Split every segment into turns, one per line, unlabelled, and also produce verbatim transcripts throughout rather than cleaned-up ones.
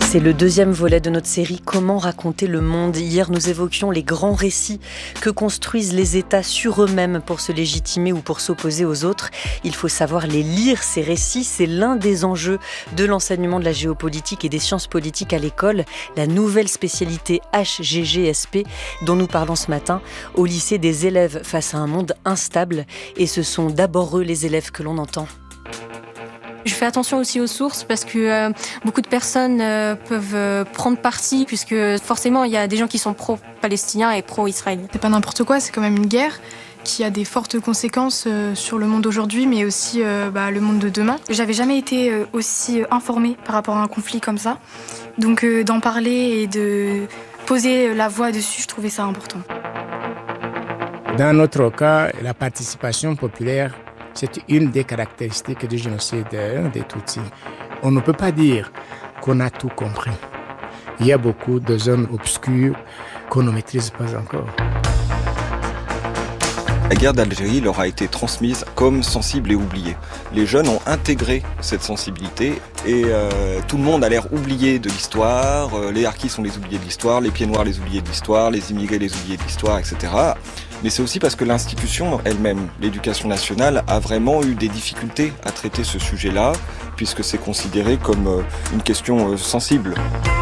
C'est le deuxième volet de notre série « Comment raconter le monde ». Hier, nous évoquions les grands récits que construisent les États sur eux-mêmes pour se légitimer ou pour s'opposer aux autres. Il faut savoir les lire, ces récits. C'est l'un des enjeux de l'enseignement de la géopolitique et des sciences politiques à l'école. La nouvelle spécialité H G G S P dont nous parlons ce matin au lycée des élèves face à un monde instable. Et ce sont d'abord eux, les élèves, que l'on entend.
Je fais attention aussi aux sources parce que euh, beaucoup de personnes euh, peuvent euh, prendre parti puisque forcément il y a des gens qui sont pro-palestiniens et pro-israéliens.
C'est pas n'importe quoi, c'est quand même une guerre qui a des fortes conséquences euh, sur le monde d'aujourd'hui mais aussi euh, bah, le monde de demain. J'avais jamais été euh, aussi informée par rapport à un conflit comme ça. Donc euh, d'en parler et de poser la voix dessus, je trouvais ça important.
Dans notre cas, la participation populaire, c'est une des caractéristiques du génocide des Tutsis. On ne peut pas dire qu'on a tout compris. Il y a beaucoup de zones obscures qu'on ne maîtrise pas encore.
La guerre d'Algérie leur a été transmise comme sensible et oubliée. Les jeunes ont intégré cette sensibilité et euh, tout le monde a l'air oublié de l'histoire. Les harkis sont les oubliés de l'histoire, les pieds noirs les oubliés de l'histoire, les immigrés les oubliés de l'histoire, et cetera. Mais c'est aussi parce que l'institution elle-même, l'éducation nationale, a vraiment eu des difficultés à traiter ce sujet-là, puisque c'est considéré comme une question sensible.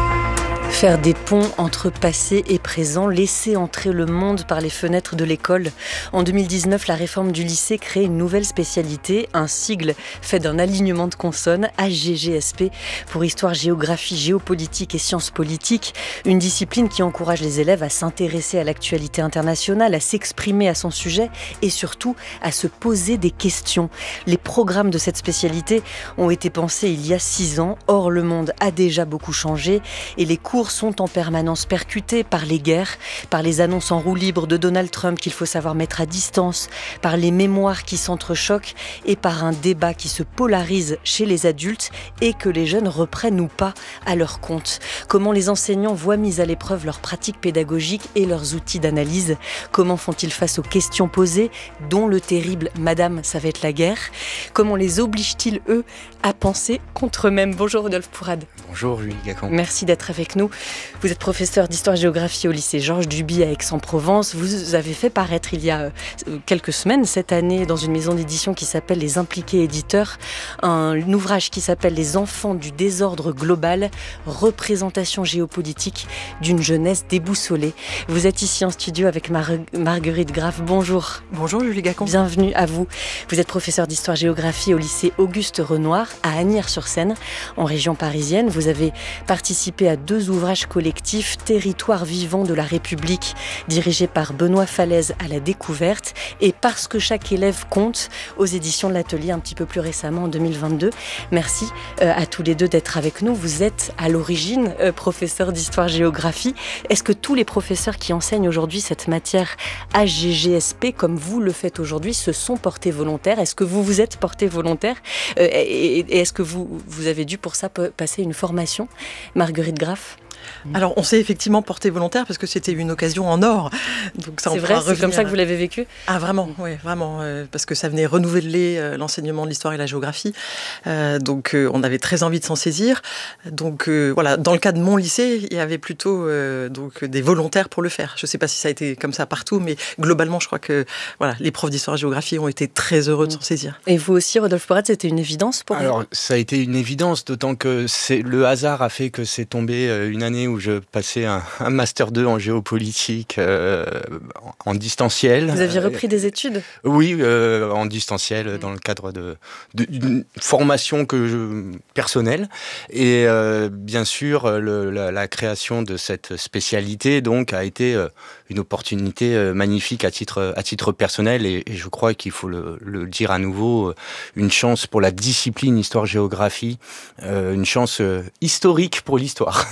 Faire des ponts entre passé et présent, laisser entrer le monde par les fenêtres de l'école. En deux mille dix-neuf, la réforme du lycée crée une nouvelle spécialité, un sigle fait d'un alignement de consonnes, H G G S P, pour histoire, géographie, géopolitique et sciences politiques. Une discipline qui encourage les élèves à s'intéresser à l'actualité internationale, à s'exprimer à son sujet et surtout à se poser des questions. Les programmes de cette spécialité ont été pensés il y a six ans. Or, le monde a déjà beaucoup changé et les cours sont en permanence percutés par les guerres, par les annonces en roue libre de Donald Trump qu'il faut savoir mettre à distance, par les mémoires qui s'entrechoquent et par un débat qui se polarise chez les adultes et que les jeunes reprennent ou pas à leur compte. Comment les enseignants voient mis à l'épreuve leurs pratiques pédagogiques et leurs outils d'analyse? Comment font-ils face aux questions posées, dont le terrible « Madame, ça va être la guerre ?» Comment les obligent-ils, eux, à penser contre eux-mêmes? Bonjour Rodolphe Pourade.
Bonjour Julie Gacon.
Merci d'être avec nous. Vous êtes professeur d'histoire-géographie au lycée Georges Duby à Aix-en-Provence. Vous avez fait paraître il y a quelques semaines, cette année, dans une maison d'édition qui s'appelle Les Impliqués Éditeurs, un ouvrage qui s'appelle Les enfants du désordre global, représentation géopolitique d'une jeunesse déboussolée. Vous êtes ici en studio avec Mar- Marguerite Graff. Bonjour.
Bonjour Julie Gacon.
Bienvenue à vous. Vous êtes professeur d'histoire-géographie au lycée Auguste Renoir à Asnières-sur-Seine, en région parisienne. Vous avez participé à deux ouvrages collectifs, Territoire vivant de la République, dirigé par Benoît Falaise à la Découverte, et Parce que chaque élève compte, aux éditions de l'Atelier un petit peu plus récemment en deux mille vingt-deux. Merci euh, à tous les deux d'être avec nous. Vous êtes à l'origine euh, professeur d'histoire-géographie. Est-ce que tous les professeurs qui enseignent aujourd'hui cette matière H G G S P, comme vous le faites aujourd'hui, se sont portés volontaires? Est-ce que vous vous êtes porté volontaire euh, et, et est-ce que vous, vous avez dû pour ça passer une formation? Marguerite Graff?
Alors, on s'est effectivement porté volontaire parce que c'était une occasion en or. Donc ça,
c'est vrai, c'est comme ça que vous l'avez vécu?
Ah, vraiment, oui, vraiment, euh, parce que ça venait renouveler euh, l'enseignement de l'histoire et la géographie. Euh, donc, euh, on avait très envie de s'en saisir. Donc, euh, voilà, dans le cas de mon lycée, il y avait plutôt euh, donc des volontaires pour le faire. Je ne sais pas si ça a été comme ça partout, mais globalement, je crois que voilà, les profs d'histoire et géographie ont été très heureux de s'en saisir.
Et vous aussi, Rodolphe Pourade, c'était une évidence pour vous?
Alors, ça a été une évidence, d'autant que c'est, le hasard a fait que c'est tombé euh, une année où je passais un, un master deux en géopolitique euh, en, en distanciel.
Vous aviez repris des études?
Oui, euh, en distanciel, mmh. dans le cadre de, de, d'une formation que je, personnelle. Et euh, bien sûr, le, la, la création de cette spécialité donc, a été euh, une opportunité euh, magnifique à titre, à titre personnel. Et, et je crois qu'il faut le, le dire à nouveau, une chance pour la discipline histoire-géographie, euh, une chance euh, historique pour l'histoire.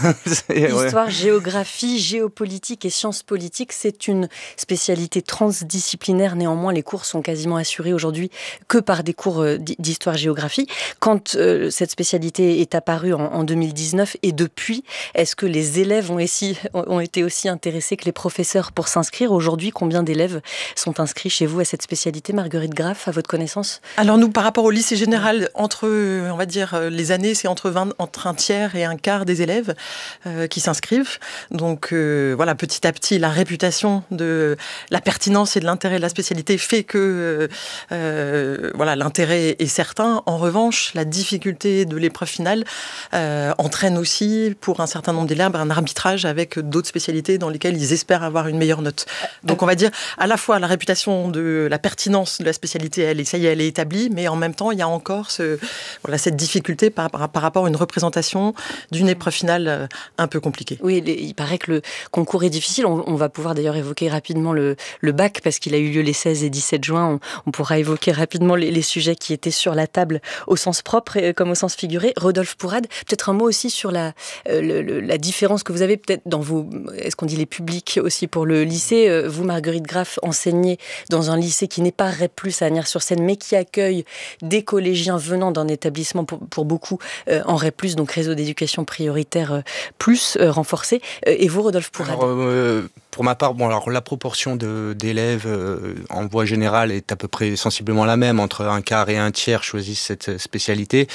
Histoire, ouais. Géographie, géopolitique et sciences politiques, c'est une spécialité transdisciplinaire. Néanmoins, les cours sont quasiment assurés aujourd'hui que par des cours d'histoire-géographie. Quand euh, cette spécialité est apparue en, en deux mille dix-neuf et depuis, est-ce que les élèves ont, aussi, ont été aussi intéressés que les professeurs pour s'inscrire? Aujourd'hui, combien d'élèves sont inscrits chez vous à cette spécialité, Marguerite Graff, à votre connaissance?
Alors nous, par rapport au lycée général, entre, on va dire, les années, c'est entre, vingt, entre un tiers et un quart des élèves euh, qui s'inscrivent. Donc euh, voilà, petit à petit, la réputation de la pertinence et de l'intérêt de la spécialité fait que euh, voilà, l'intérêt est certain. En revanche, la difficulté de l'épreuve finale euh, entraîne aussi, pour un certain nombre d'élèves, un arbitrage avec d'autres spécialités dans lesquelles ils espèrent avoir une meilleure note. Donc on va dire, à la fois la réputation de la pertinence de la spécialité, elle est, ça y est, elle est établie, mais en même temps, il y a encore ce, voilà, cette difficulté par, par, par rapport à une représentation d'une épreuve finale un peu compliquée.
Oui, il paraît que le concours est difficile. On, on va pouvoir d'ailleurs évoquer rapidement le, le bac, parce qu'il a eu lieu les seize et dix-sept juin. On, on pourra évoquer rapidement les, les sujets qui étaient sur la table au sens propre et, comme au sens figuré. Rodolphe Pourade, peut-être un mot aussi sur la, euh, le, le, la différence que vous avez peut-être dans vos, est-ce qu'on dit les publics aussi pour le lycée? Vous, Marguerite Graff, enseignez dans un lycée qui n'est pas REP plus à Agnières-sur-Seine, mais qui accueille des collégiens venant d'un établissement pour, pour beaucoup euh, en REP plus, donc réseau d'éducation prioritaire euh, plus euh, renforcé. Euh, et vous, Rodolphe Pourade?
Alors, euh, pour ma part, bon, alors, la proportion de, d'élèves euh, en voie générale est à peu près sensiblement la même, entre un quart et un tiers choisissent cette spécialité.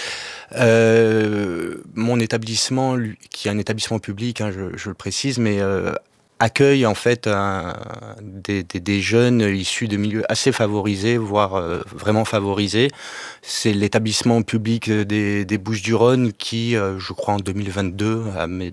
Euh, mon établissement, lui, qui est un établissement public, hein, je, je le précise, mais euh, accueille en fait un, des, des, des jeunes issus de milieux assez favorisés, voire euh, vraiment favorisés. C'est l'établissement public des, des Bouches-du-Rhône qui, euh, je crois en deux mille vingt-deux,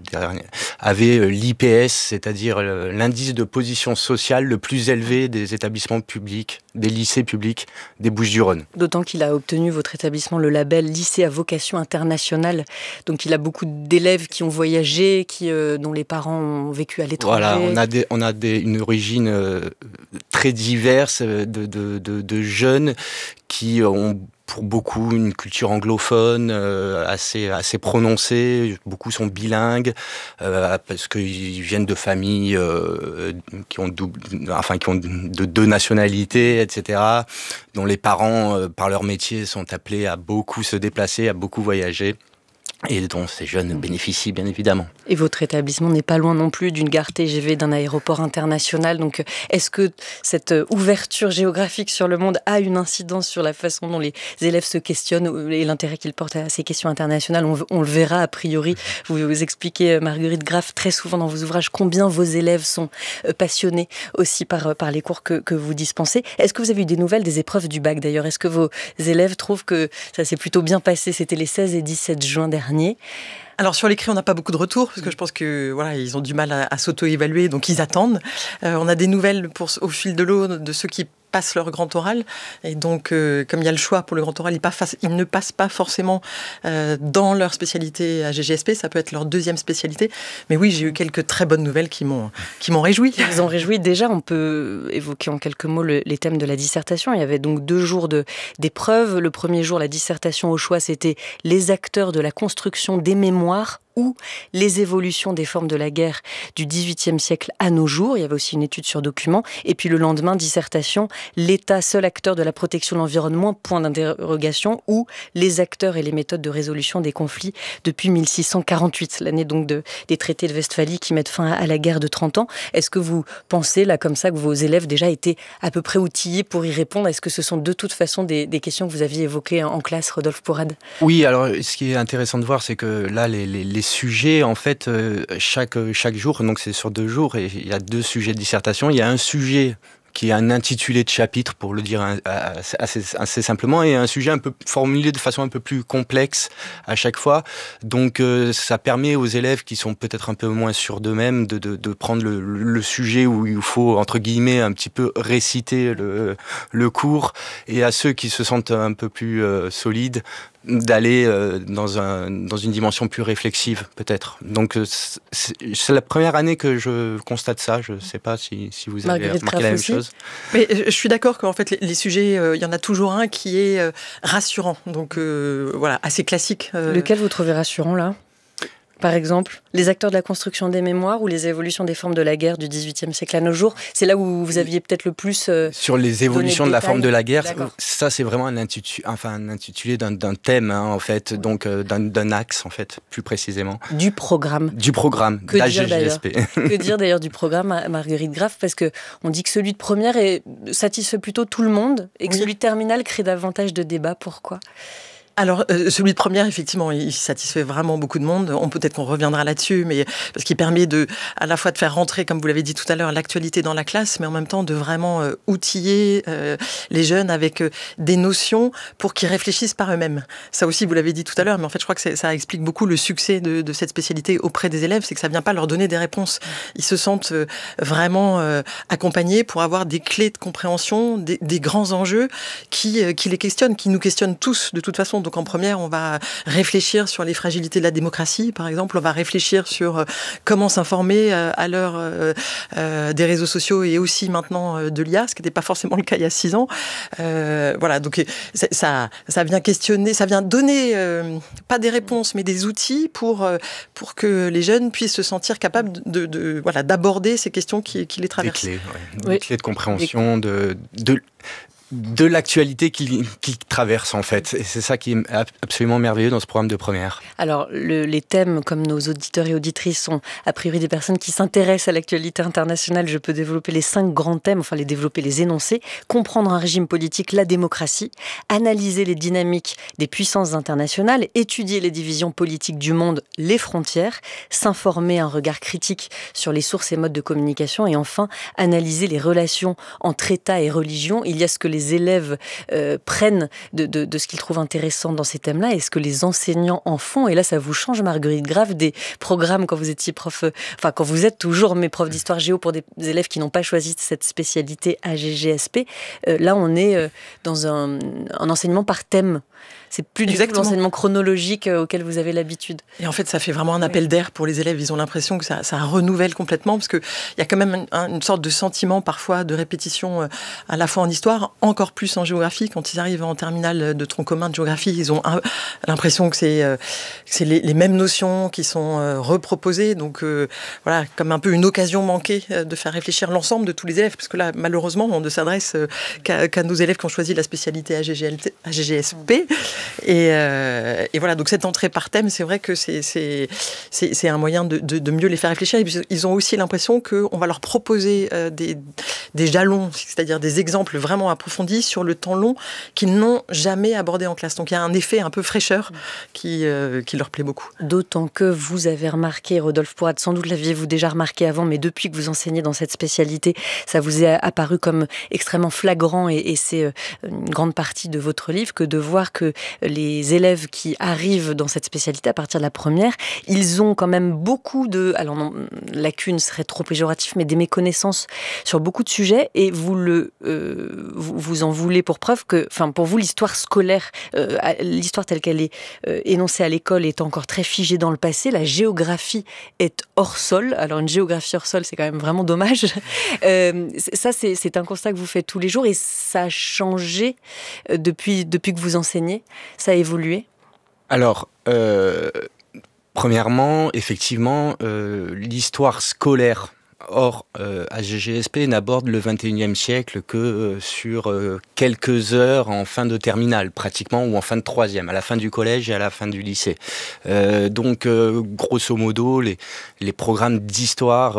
avait l'I P S, c'est-à-dire l'indice de position sociale le plus élevé des établissements publics, des lycées publics des Bouches-du-Rhône.
D'autant qu'il a obtenu, votre établissement, le label lycée à vocation internationale. Donc il a beaucoup d'élèves qui ont voyagé, qui, euh, dont les parents ont vécu à l'étranger.
Voilà, on a, des, on a des, une origine euh, très diverse de, de, de, de jeunes qui ont pour beaucoup une culture anglophone euh, assez assez prononcée. Beaucoup sont bilingues euh, parce qu'ils viennent de familles euh, qui ont double, enfin qui ont de deux nationalités, et cetera. Dont les parents, euh, par leur métier, sont appelés à beaucoup se déplacer, à beaucoup voyager. Et dont ces jeunes bénéficient bien évidemment.
Et votre établissement n'est pas loin non plus d'une gare T G V, d'un aéroport international. Donc est-ce que cette ouverture géographique sur le monde a une incidence sur la façon dont les élèves se questionnent et l'intérêt qu'ils portent à ces questions internationales? On, on le verra a priori. Vous, vous expliquez, Marguerite Graff, très souvent dans vos ouvrages combien vos élèves sont passionnés aussi par, par les cours que, que vous dispensez. Est-ce que vous avez eu des nouvelles des épreuves du bac d'ailleurs? Est-ce que vos élèves trouvent que ça s'est plutôt bien passé? C'était les seize et dix-sept juin dernier.
Alors sur l'écrit, on n'a pas beaucoup de retours parce que je pense que voilà, ils ont du mal à, à s'auto-évaluer, donc ils attendent. Euh, on a des nouvelles pour, au fil de l'eau de ceux qui passent leur grand oral, et donc euh, comme il y a le choix pour le grand oral, ils, pas, ils ne passent pas forcément euh, dans leur spécialité à G G S P, ça peut être leur deuxième spécialité. Mais oui, j'ai eu quelques très bonnes nouvelles qui m'ont qui m'ont réjoui.
Ils ont réjoui. Déjà, on peut évoquer en quelques mots le, les thèmes de la dissertation. Il y avait donc deux jours de d'épreuves. Le premier jour, la dissertation au choix, c'était les acteurs de la construction des mémoires ou les évolutions des formes de la guerre du dix-huitième siècle à nos jours. Il y avait aussi une étude sur documents. Et puis le lendemain, dissertation, l'État, seul acteur de la protection de l'environnement, point d'interrogation, ou les acteurs et les méthodes de résolution des conflits depuis mille six cent quarante-huit, l'année donc de, des traités de Westphalie qui mettent fin à la guerre de trente ans. Est-ce que vous pensez, là, comme ça, que vos élèves déjà étaient à peu près outillés pour y répondre? Est-ce que ce sont de toute façon des, des questions que vous aviez évoquées en classe, Rodolphe Pourade?
Oui, alors ce qui est intéressant de voir, c'est que là, les, les, les sujets, en fait, euh, chaque, chaque jour, donc c'est sur deux jours, et il y a deux sujets de dissertation. Il y a un sujet qui est un intitulé de chapitre, pour le dire assez, assez simplement, et un sujet un peu formulé de façon un peu plus complexe à chaque fois. Donc euh, ça permet aux élèves qui sont peut-être un peu moins sûrs d'eux-mêmes de, de, de prendre le, le sujet où il faut, entre guillemets, un petit peu réciter le, le cours, et à ceux qui se sentent un peu plus euh, solides, d'aller euh, dans, un, dans une dimension plus réflexive, peut-être. Donc, euh, c'est, c'est la première année que je constate ça. Je ne sais pas si, si vous avez
Marguerite
remarqué la même
aussi.
chose.
Mais je suis d'accord qu'en fait, les, les sujets, il euh, y en a toujours un qui est euh, rassurant. Donc, euh, voilà, assez classique. Euh...
Lequel vous trouvez rassurant, là ? Par exemple, les acteurs de la construction des mémoires ou les évolutions des formes de la guerre du dix-huitième siècle à nos jours, c'est là où vous aviez peut-être le plus euh,
sur les évolutions de, de la forme de la guerre.
D'accord.
Ça, c'est vraiment un intitulé, enfin un intitulé d'un, d'un thème hein, en fait, oui. donc euh, d'un, d'un axe en fait, plus précisément.
Du programme.
Du programme.
Que
d'A
dire
G G S P.
d'ailleurs Que dire d'ailleurs du programme, Marguerite Graff, parce que on dit que celui de première est, satisfait plutôt tout le monde et que oui. celui de terminale crée davantage de débats. Pourquoi ?
Alors, euh, celui de première, effectivement, il satisfait vraiment beaucoup de monde. On peut-être qu'on reviendra là-dessus, mais parce qu'il permet de, à la fois de faire rentrer, comme vous l'avez dit tout à l'heure, l'actualité dans la classe, mais en même temps de vraiment euh, outiller euh, les jeunes avec euh, des notions pour qu'ils réfléchissent par eux-mêmes. Ça aussi, vous l'avez dit tout à l'heure, mais en fait, je crois que c'est, ça explique beaucoup le succès de, de cette spécialité auprès des élèves, c'est que ça vient pas leur donner des réponses. Ils se sentent euh, vraiment euh, accompagnés pour avoir des clés de compréhension, des, des grands enjeux qui, euh, qui les questionnent, qui nous questionnent tous de toute façon. Donc en première, on va réfléchir sur les fragilités de la démocratie, par exemple. On va réfléchir sur comment s'informer à l'heure euh, des réseaux sociaux et aussi maintenant de l'I A, ce qui n'était pas forcément le cas il y a six ans. Euh, voilà, donc ça, ça vient questionner, ça vient donner, euh, pas des réponses, mais des outils pour, pour que les jeunes puissent se sentir capables de, de, de, voilà, d'aborder ces questions qui, qui les traversent.
Des clés, ouais. Des oui. clés de compréhension, de... de... de l'actualité qu'il, qu'il traverse en fait. Et c'est ça qui est absolument merveilleux dans ce programme de première.
Alors le, les thèmes, comme nos auditeurs et auditrices sont a priori des personnes qui s'intéressent à l'actualité internationale, je peux développer les cinq grands thèmes, enfin les développer, les énoncer. Comprendre un régime politique, la démocratie, analyser les dynamiques des puissances internationales, étudier les divisions politiques du monde, les frontières, s'informer, un regard critique sur les sources et modes de communication, et enfin analyser les relations entre État et religion. Il y a ce que les les élèves euh, prennent de, de, de ce qu'ils trouvent intéressant dans ces thèmes-là et ce que les enseignants en font. Et là, ça vous change, Marguerite Graff, des programmes quand vous étiez prof, euh, enfin quand vous êtes toujours mes profs d'histoire géo pour des élèves qui n'ont pas choisi cette spécialité A G G S P. Euh, là, on est euh, dans un, un enseignement par thème. C'est plus du Exactement. tout l'enseignement chronologique auquel vous avez l'habitude.
Et en fait, ça fait vraiment un appel oui. d'air pour les élèves. Ils ont l'impression que ça, ça renouvelle complètement, parce qu'il y a quand même un, une sorte de sentiment parfois de répétition à la fois en histoire, encore plus en géographie. Quand ils arrivent en terminale de tronc commun de géographie, ils ont un, l'impression que c'est, que c'est les, les mêmes notions qui sont reproposées. Donc euh, voilà, comme un peu une occasion manquée de faire réfléchir l'ensemble de tous les élèves, parce que là, malheureusement, on ne s'adresse qu'à, qu'à nos élèves qui ont choisi la spécialité A G G S P. Et, euh, et voilà, donc cette entrée par thème, c'est vrai que c'est, c'est, c'est, c'est un moyen de, de, de mieux les faire réfléchir. Et puis, ils ont aussi l'impression qu'on va leur proposer euh, des, des jalons, c'est-à-dire des exemples vraiment approfondis sur le temps long qu'ils n'ont jamais abordé en classe. Donc il y a un effet un peu fraîcheur qui, euh, qui leur plaît beaucoup.
D'autant que vous avez remarqué, Rodolphe Porat, sans doute l'aviez-vous déjà remarqué avant, mais depuis que vous enseignez dans cette spécialité, ça vous est apparu comme extrêmement flagrant, et, et c'est une grande partie de votre livre, que de voir que les élèves qui arrivent dans cette spécialité à partir de la première, ils ont quand même beaucoup de, alors non, lacunes serait trop péjoratif, mais des méconnaissances sur beaucoup de sujets, et vous le, euh, vous, vous en voulez pour preuve que, enfin, pour vous, l'histoire scolaire, euh, l'histoire telle qu'elle est euh, énoncée à l'école est encore très figée dans le passé. La géographie est hors sol. Alors une géographie hors sol, c'est quand même vraiment dommage. Euh, ça, c'est, c'est un constat que vous faites tous les jours, et ça a changé depuis depuis que vous enseignez. Ça a évolué ?
Alors, euh, premièrement, effectivement, euh, l'histoire scolaire hors euh, A G G S P n'aborde le vingt et unième siècle que euh, sur euh, quelques heures en fin de terminale, pratiquement, ou en fin de troisième, à la fin du collège et à la fin du lycée. Euh, donc, euh, grosso modo, les, les programmes d'histoire,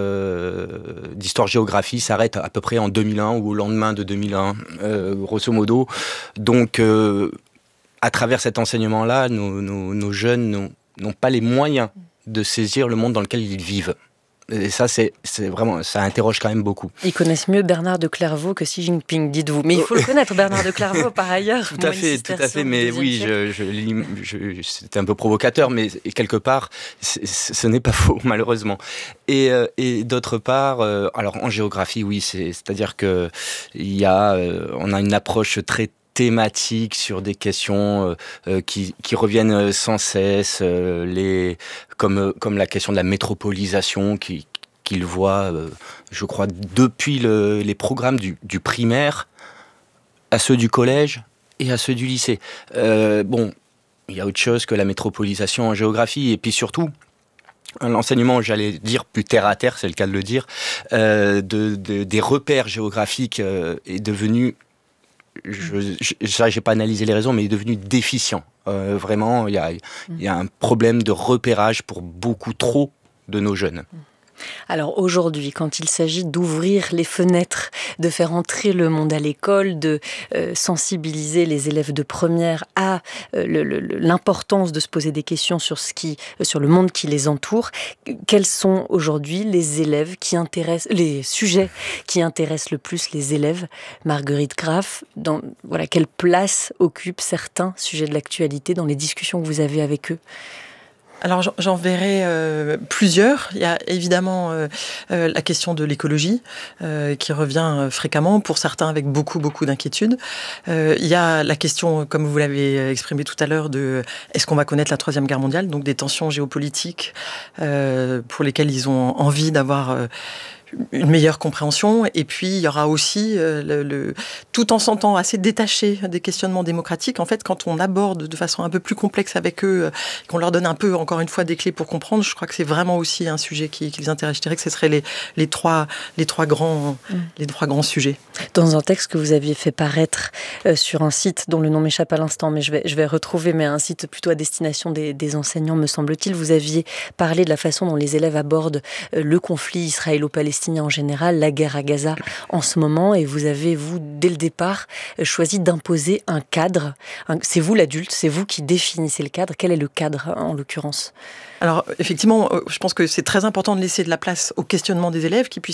euh, d'histoire-géographie s'arrêtent à peu près en deux mille un ou au lendemain de deux mille un, euh, grosso modo. Donc, euh, à travers cet enseignement-là, nos, nos, nos jeunes n'ont, n'ont pas les moyens de saisir le monde dans lequel ils vivent. Et ça, c'est, c'est vraiment, ça interroge quand même beaucoup.
Ils connaissent mieux Bernard de Clairvaux que Xi Jinping, dites-vous. Mais il faut le connaître, Bernard de Clairvaux, par ailleurs.
Tout à fait, tout à fait. Mais oui, je, je, je, je, c'était un peu provocateur, mais quelque part, ce n'est pas faux, malheureusement. Et, et d'autre part, alors en géographie, oui, c'est, c'est-à-dire que il y a, on a une approche très thématiques sur des questions euh, qui, qui reviennent sans cesse, euh, les, comme, comme la question de la métropolisation qui, qu'il voit, euh, je crois, depuis le, les programmes du, du primaire à ceux du collège et à ceux du lycée. Euh, bon, il y a autre chose que la métropolisation en géographie, et puis surtout, un enseignement, j'allais dire, plus terre-à-terre, c'est le cas de le dire, euh, de, de, des repères géographiques euh, est devenu, je, je, ça j'ai pas analysé les raisons, mais est devenu déficient. Euh, vraiment, il y a, y a un problème de repérage pour beaucoup trop de nos jeunes.
Alors aujourd'hui, quand il s'agit d'ouvrir les fenêtres, de faire entrer le monde à l'école, de euh, sensibiliser les élèves de première à euh, le, le, l'importance de se poser des questions sur, ce qui, euh, sur le monde qui les entoure, quels sont aujourd'hui les élèves qui intéressent, les sujets qui intéressent le plus les élèves? Marguerite Graff, dans, voilà, quelle place occupent certains sujets de l'actualité dans les discussions que vous avez avec eux?
Alors j'en verrai euh, plusieurs. Il y a évidemment euh, euh, la question de l'écologie euh, qui revient fréquemment, pour certains avec beaucoup beaucoup d'inquiétudes. Euh, il y a la question, comme vous l'avez exprimé tout à l'heure, de est-ce qu'on va connaître la troisième guerre mondiale, donc des tensions géopolitiques euh, pour lesquelles ils ont envie d'avoir euh, une meilleure compréhension. Et puis il y aura aussi euh, le, le, tout en sentant assez détaché des questionnements démocratiques, en fait, quand on aborde de façon un peu plus complexe avec eux, euh, qu'on leur donne un peu, encore une fois, des clés pour comprendre, je crois que c'est vraiment aussi un sujet qui, qui les intéresse. Je dirais que ce seraient les, les, trois, les, trois grands, mmh. les trois grands sujets.
Dans un texte que vous aviez fait paraître euh, sur un site dont le nom m'échappe à l'instant, mais je vais, je vais retrouver, mais un site plutôt à destination des, des enseignants, me semble-t-il, vous aviez parlé de la façon dont les élèves abordent euh, le conflit israélo-palestinien en général, la guerre à Gaza en ce moment, et vous avez, vous, dès le départ, choisi d'imposer un cadre. C'est vous l'adulte, c'est vous qui définissez le cadre. Quel est le cadre, en l'occurrence ?
Alors, effectivement, je pense que c'est très important de laisser de la place au questionnement des élèves, qui puissent